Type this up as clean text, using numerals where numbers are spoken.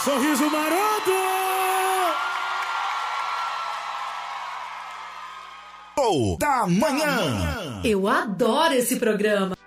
Sorriso maroto! Da manhã. Eu adoro esse programa.